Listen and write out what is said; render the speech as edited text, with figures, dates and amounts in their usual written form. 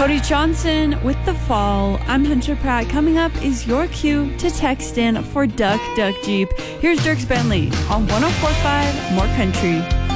Cody Johnson with The Fall. I'm Hunter Pratt. Coming up is your cue to text in for Duck Duck Jeep. Here's Dierks Bentley on 104.5 More Country.